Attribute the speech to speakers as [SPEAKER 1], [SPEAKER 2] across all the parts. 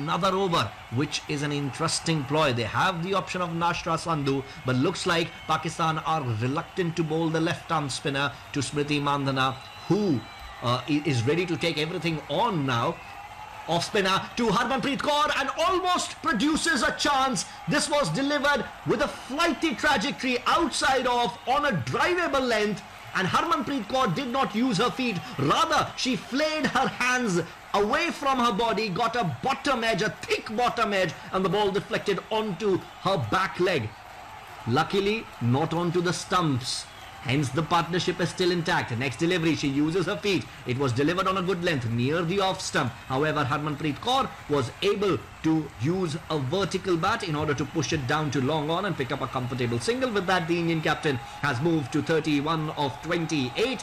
[SPEAKER 1] another over, which is an interesting ploy. They have the option of Nashra Sandhu, but looks like Pakistan are reluctant to bowl the left-arm spinner to Smriti Mandhana, who is ready to take everything on now. Off spinner to Harmanpreet Kaur and almost produces a chance. This was delivered with a flighty trajectory outside off on a drivable length, and Harmanpreet Kaur did not use her feet. Rather, she flayed her hands away from her body, got a bottom edge, a thick bottom edge, and the ball deflected onto her back leg. Luckily, not onto the stumps. Hence, the partnership is still intact. Next delivery, she uses her feet. It was delivered on a good length near the off stump. However, Harmanpreet Kaur was able to use a vertical bat in order to push it down to long on and pick up a comfortable single. With that, the Indian captain has moved to 31 of 28.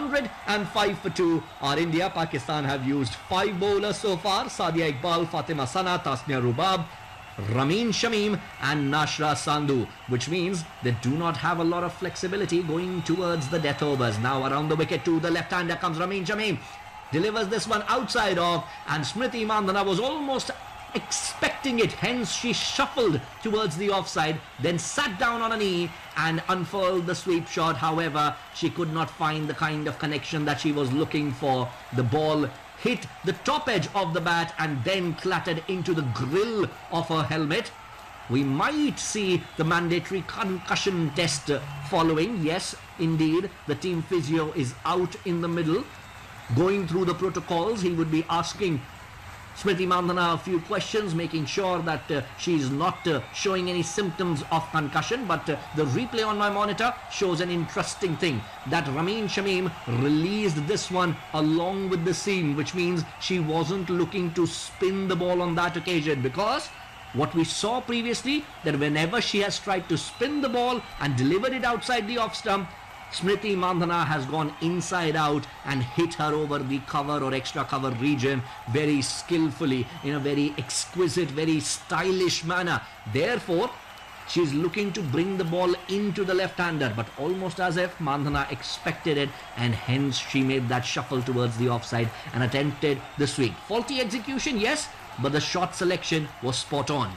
[SPEAKER 1] 105 for 2 are India. Pakistan have used 5 bowlers so far. Sadia Iqbal, Fatima Sana, Tasnia Rubab, Ramin Shamim and Nashra Sandhu, which means they do not have a lot of flexibility going towards the death overs. Now around the wicket to the left-hander comes Ramin Shamim. Delivers this one outside off, and Smriti Mandhana was almost expecting it. Hence she shuffled towards the offside, then sat down on a knee and unfurled the sweep shot. However, she could not find the kind of connection that she was looking for. The ball hit the top edge of the bat and then clattered into the grill of her helmet. We might see the mandatory concussion test following. Yes, indeed, the team physio is out in the middle. Going through the protocols, he would be asking Smriti Mandhana a few questions, making sure that she's not showing any symptoms of concussion. But the replay on my monitor shows an interesting thing, that Ramin Shamim released this one along with the seam, which means she wasn't looking to spin the ball on that occasion, because what we saw previously, that whenever she has tried to spin the ball and delivered it outside the off stump, Smriti Mandhana has gone inside out and hit her over the cover or extra cover region very skillfully, in a very exquisite, very stylish manner. Therefore, she's looking to bring the ball into the left-hander, but almost as if Mandhana expected it, and hence she made that shuffle towards the offside and attempted the sweep. Faulty execution, yes, but the shot selection was spot on.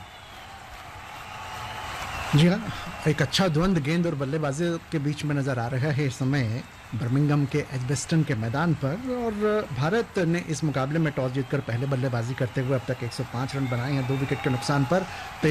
[SPEAKER 2] जी हाँ, एक अच्छा द्वंद गेंद और बल्लेबाजी के बीच में नज़र आ रहा है इस समय बर्मिंघम के एजबेस्टन के मैदान पर। और भारत ने इस मुकाबले में टॉस जीतकर पहले बल्लेबाजी करते हुए अब तक 105 रन बनाए हैं 2 विकेट के नुकसान पर।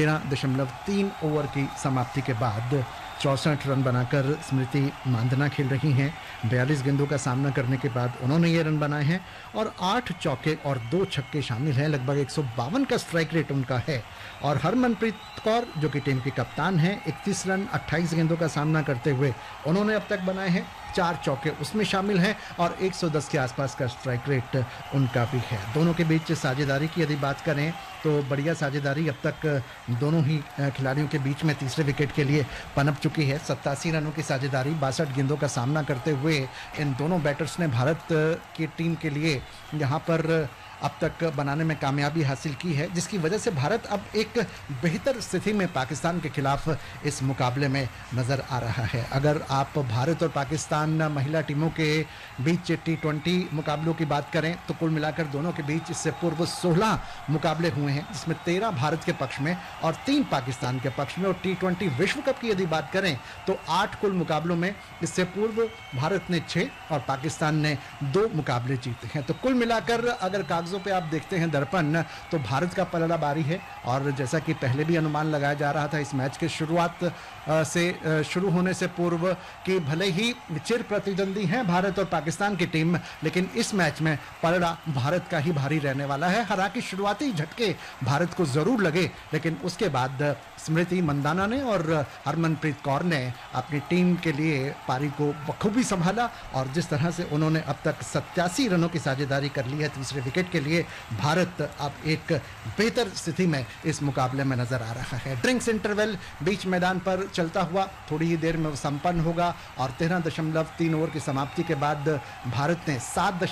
[SPEAKER 2] 13.3 ओवर की समाप्ति के बाद 64 रन बनाकर स्मृति मांधना खेल रही हैं। 42 गेंदों का सामना करने के बाद उन्होंने ये रन बनाए हैं और 8 चौके और 2 छक्के शामिल हैं। लगभग 152 का स्ट्राइक रेट उनका है। और हरमनप्रीत कौर, जो कि टीम की कप्तान हैं, 31 रन 28 गेंदों का सामना करते हुए उन्होंने अब तक बनाए हैं। 4 चौके उसमें शामिल हैं और 110 के आसपास का स्ट्राइक रेट उनका भी है। दोनों के बीच साझेदारी की यदि बात करें तो बढ़िया साझेदारी अब तक दोनों ही खिलाड़ियों के बीच में तीसरे विकेट के लिए पनप चुकी है। 87 रनों की साझेदारी, 62 गेंदों का सामना करते हुए इन दोनों बैटर्स ने भारत की टीम के लिए यहाँ पर अब तक बनाने में कामयाबी हासिल की है, जिसकी वजह से भारत अब एक बेहतर स्थिति में पाकिस्तान के खिलाफ इस मुकाबले में नज़र आ रहा है। अगर आप भारत और पाकिस्तान महिला टीमों के बीच T20 मुकाबलों की बात करें तो कुल मिलाकर दोनों के बीच इससे पूर्व 16 मुकाबले हुए हैं, जिसमें 13 भारत के पक्ष में और 3 पाकिस्तान के पक्ष में। और T20 विश्व कप की यदि बात करें तो 8 कुल मुकाबलों में इससे पूर्व भारत ने 6 और पाकिस्तान ने 2 मुकाबले जीते हैं। तो कुल मिलाकर अगर पे आप देखते हैं दर्पण, तो भारत का पलड़ा भारी है। और जैसा कि पहले भी अनुमान लगाया जा रहा था इस मैच के शुरुआत से शुरू होने से पूर्व कि भले ही चिर प्रतिद्वंदी हैं भारत और पाकिस्तान की टीम, लेकिन इस मैच में पलड़ा भारत का ही भारी रहने वाला है। हालांकि शुरुआती झटके भारत को जरूर लगे, लेकिन उसके बाद स्मृति मंदाना ने और हरमनप्रीत कौर ने अपनी टीम के लिए पारी को बखूबी संभाला। और जिस तरह से उन्होंने अब तक 87 रनों की साझेदारी कर ली है तीसरे विकेट के लिए, भारत अब एक बेहतर स्थिति में इस मुकाबले में नजर आ रहा है। ड्रिंक्स इंटरवल बीच मैदान पर चलता हुआ थोड़ी ही देर में संपन्न होगा और 13.3 ओवर की समाप्ति के बाद भारत ने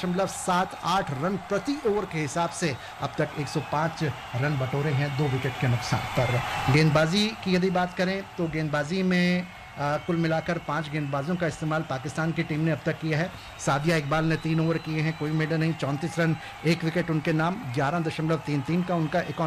[SPEAKER 2] 7.78 रन प्रति ओवर के हिसाब से अब तक 105 रन बटोरे हैं 2 विकेट के नुकसान पर। गेंदबाजी की यदि बात करें तो गेंदबाजी में कुल मिलाकर 5 गेंदबाजों का इस्तेमाल पाकिस्तान की टीम ने अब तक किया है। सादिया इकबाल ने 3 ओवर किए हैं, कोई मेडल नहीं, 34 रन 1 विकेट उनके नाम, 11.33 का उनका